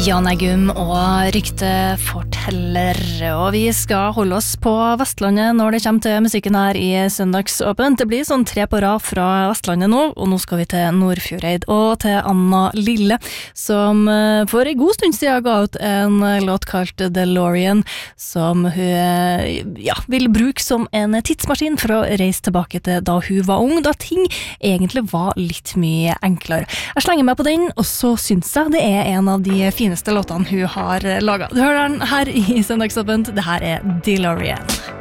Jan Eggum og rykteforteller, og vi skal holde oss på Vestlandet når det kommer til musikken her i Søndagsåpent. Det blir sånn 3 på rad fra Vestlandet nå, og nå skal vi til Nordfjordeid og til Anna Lille, som for en god stund siden ga ut en låt kalt DeLorean, som hun vil bruke som en tidsmaskin for å reise tilbake til da hun var ung, da ting egentlig var litt mye enklere. Jeg slenger meg på den, og så synes jeg det er en av de fineste låtene hun har laget. Du hører den her i Søndagsåpent. Det her er DeLorean.